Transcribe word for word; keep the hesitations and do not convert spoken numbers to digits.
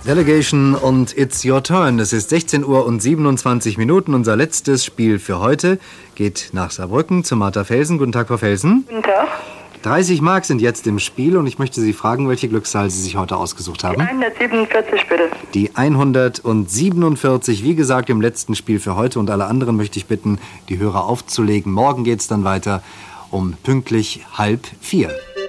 Delegation und It's Your Turn. Es ist sechzehn Uhr und siebenundzwanzig Minuten. Unser letztes Spiel für heute geht nach Saarbrücken zu Martha Felsen. Guten Tag, Frau Felsen. Guten Tag. dreißig Mark sind jetzt im Spiel und ich möchte Sie fragen, welche Glückszahl Sie sich heute ausgesucht haben. Die hundertsiebenundvierzig, bitte. Die hundertsiebenundvierzig, wie gesagt, im letzten Spiel für heute. Und alle anderen möchte ich bitten, die Hörer aufzulegen. Morgen geht's dann weiter um pünktlich halb vier.